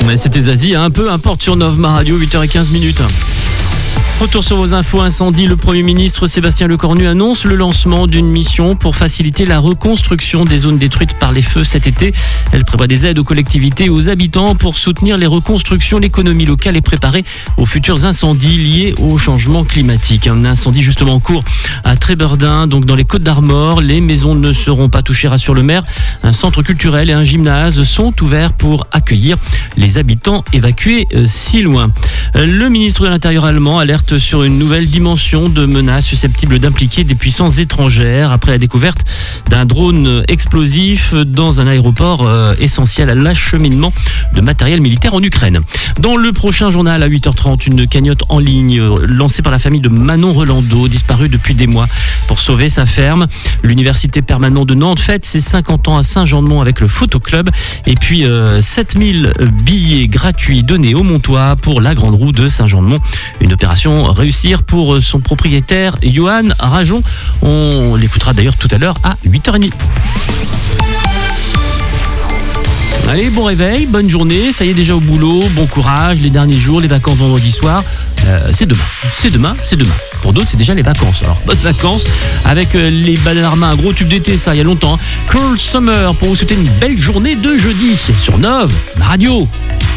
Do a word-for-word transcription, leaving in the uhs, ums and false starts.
C'était Zazie, un peu importe sur Nov Ma Radio, huit heures quinze minutes. Retour sur vos infos incendie. Le Premier ministre Sébastien Lecornu annonce le lancement d'une mission pour faciliter la reconstruction des zones détruites par les feux cet été. Elle prévoit des aides aux collectivités et aux habitants pour soutenir les reconstructions, l'économie locale et préparer aux futurs incendies liés au changement climatique. Un incendie justement en cours à Tréberdin, donc dans les Côtes-d'Armor. Les maisons ne seront pas touchées, rassure le maire. Un centre culturel et un gymnase sont ouverts pour accueillir les habitants évacués si loin. Le ministre de l'Intérieur allemand alerte sur une nouvelle dimension de menace susceptible d'impliquer des puissances étrangères après la découverte d'un drone explosif dans un aéroport euh, essentiel à l'acheminement de matériel militaire en Ukraine. Dans le prochain journal à huit heures trente, une cagnotte en ligne euh, lancée par la famille de Manon Rolando, disparue depuis des mois, pour sauver sa ferme. L'université permanente de Nantes fête ses cinquante ans à Saint-Jean-de-Mont avec le Photoclub. Et puis euh, sept mille billets gratuits donnés au Montois pour la Grande Roue de Saint-Jean-de-Mont. Une opération réussir pour son propriétaire Johan Rajon. On l'écoutera d'ailleurs tout à l'heure à huit heures trente. Allez, bon réveil, bonne journée, ça y est déjà au boulot, bon courage, les derniers jours, les vacances vendredi soir, euh, c'est demain, c'est demain, c'est demain. Pour d'autres, c'est déjà les vacances. Alors, bonnes vacances avec euh, les Bananarama, un gros tube d'été, ça, il y a longtemps. Hein. Cruel Summer pour vous souhaiter une belle journée de jeudi sur Nov Ma Radio.